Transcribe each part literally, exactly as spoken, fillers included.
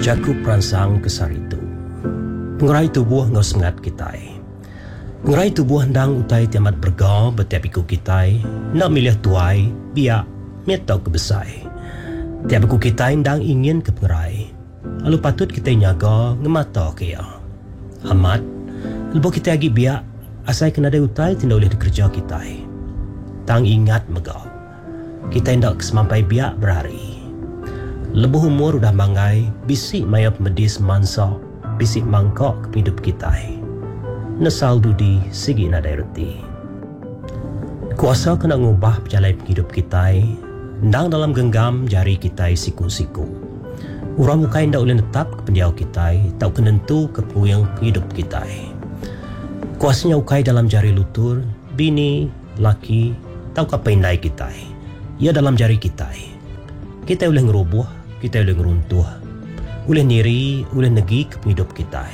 Jaku perangsang kesar itu. Pengerai tubuh ngau semangat kitai. Pengerai tubuh hendang utai tiamat bergau betiap iku kitai. Nak milih tuai, biak, metau kebesai. Tiap iku kitai hendang ingin ke pengerai. Lalu patut kita nyaga ngemata kaya. Amat, lepas kita lagi biak, asai kena ada utai tidak boleh dikerja kitai. Tang ingat megau. Kita hendak kesemampai biak berhari. Lebuh umur udah mangai, bisik maya medis mansa, bisik mangkok ke hidup kita. Nesal dudi segi nadai reti. Kuasa kena ngubah perjalanan hidup kita, ndang dalam genggam jari kita siku-siku. Urang mukai ndak boleh tetap ke pendiau kita, tak kenentu ke puyang hidup kita. Kuasanya ukai dalam jari lutur, bini, laki, tau kapainai kita. Ia dalam jari kita. Kita boleh ngerubuh, kita boleh ngeruntuh, boleh niri, boleh negi ke hidup kita.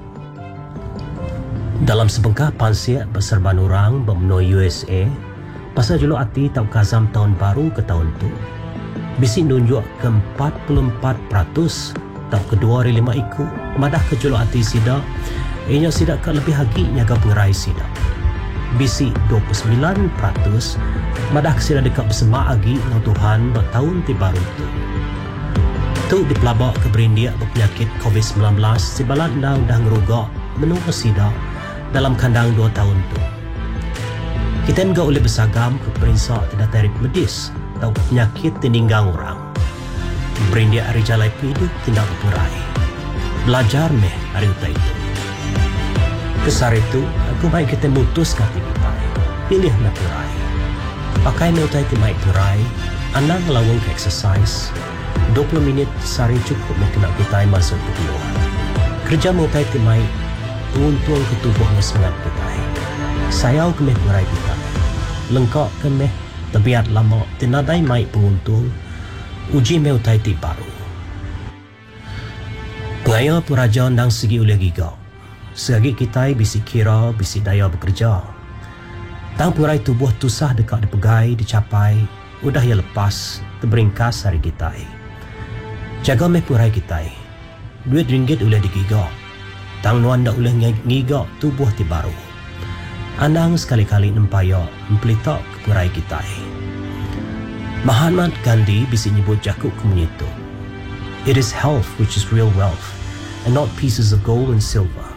Dalam sebengkah pansiak berserban orang bermenui U S A, pasal julu hati tau kazam tahun baru ke tahun tu, bisik nunjuk ke empat puluh empat peratus tau kedua dari lima iku, madah ke julu hati sidak, ianya sidak ke lebih hagi nyaga pengerai sidak. Bisik dua puluh sembilan peratus madah ke sidak dekat bersemak agi dengan Tuhan bertahun ti baru tu. Tu dipelabak ke berindiak berpenyakit covid sembilan belas si balat dah dah ngerugak menung sidak dalam kandang dua tahun tu. Kita enggak boleh bersagam ke perinsak tidak tarik medis atau penyakit tininggang orang. Berindiak hari jalai hidup tindak pengerai. Belajar meh hari utai itu. Kesar itu, aku baik kita mutus kata kita. Pilih nak pengerai. Pakai meh utai timai pengerai, anak ngelawang ke exercise. dua puluh minit sehari cukup mungkin nak kita masuk ke keluar. Kerja mengutai timai untung ke tubuh semangat kita. Sayau ke meh pengerai kita. Lengkap ke meh tebiat lama tinadai mai penguntung uji meh utai ti baru. Pengaya peraja ndang segi oleh gigau. Segi kita bisi kira bisi daya bekerja. Tang pengerai tubuh tusah dekat dipegai dicapai udah ya lepas terberingkas hari kita. Jaga meh pengerai kita. Duit ringgit boleh digigau. Tang nuan dak boleh ngigau tubuh ti baru. Anang sekali-kali nempaya mempelitak ke pengerai kita. Mahatma Gandhi bisa nyebut jakuk kemenyitu. It is health which is real wealth and not pieces of gold and silver.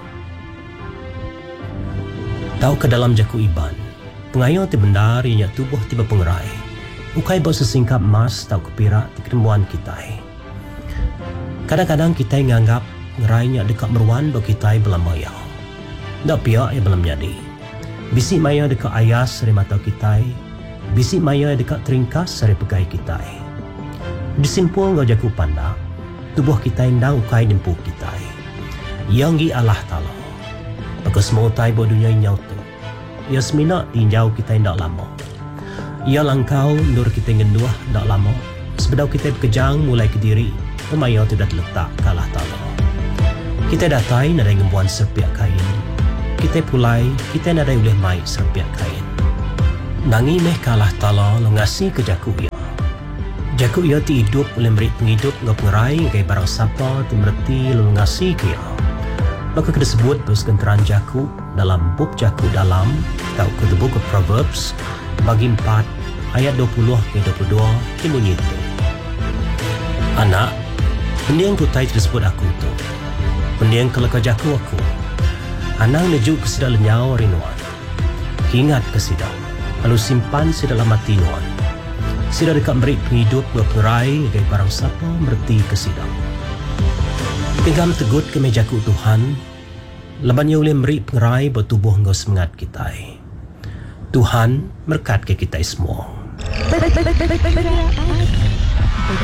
Tahu ke dalam jakuk iban, pengayo ti bendar ianya tubuh tiba pengerai. Ukai bawa sesingkap emas tahu ke pirak di kerembuan kita. Kadang-kadang kita nganggap ngerainya dekat meruan bahawa kita belum maya. Tak pihak yang belum jadi. Bisik maya dekat ayas dari mata kita. Bisik maya dekat teringkas dari pegai kita. Disimpul ngau jaku pandang, tubuh kita indang ukai nempuh kita. Yang gi Allah Ta'ala. Maka semua utai bahawa dunia inyau tu. Ia semina tinjau kita indak lama. Ia langkau nur kita ngenduah indak lama. Sebedau kita berkejang mulai ke diri. Pemaya tidak terletak ke Allah Ta'ala. Kita datai nadai ngembuan serpiak kain. Kita pulai, kita nadai boleh mai serpiak kain. Nangi meh ke Allah Ta'ala lo ngasi ke jaku ia. Jaku ia ti hidup boleh beri penghidup ngau pengerai ngai barang sapa ti merti lo ngasi ke ia. Maka kita sebut bersekenteran jaku dalam buk jaku dalam atau ke the book of Proverbs bagi empat ayat dua puluh ke dua puluh dua ti bunyi itu. Anak, pendiang kutai tersebut aku tu. Pendiang kelaka jaku aku. Anang neju ke sidang lenyau rinuan. Ingat ke sidang. Lalu simpan sidang dalam hati nuan. Sidang dekat beri penghidup berperai dari barang siapa berti ke sidang. Tinggal tegut ke mejaku Tuhan. Labannya boleh beri pengerai bertubuh ngau semangat kita. Tuhan berkat ke kita semua.